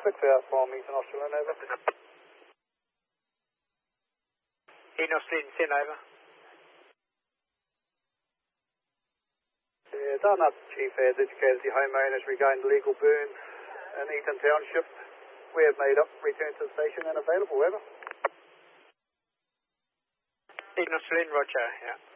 Quick for outform, Eastern Australian, over. Eastern Australian, send over. Yeah, done up, Chief has educated the homeowners regarding legal burns in Eaton Township. We have made up, return to the station and available, over. Eastern Australian, roger, yeah.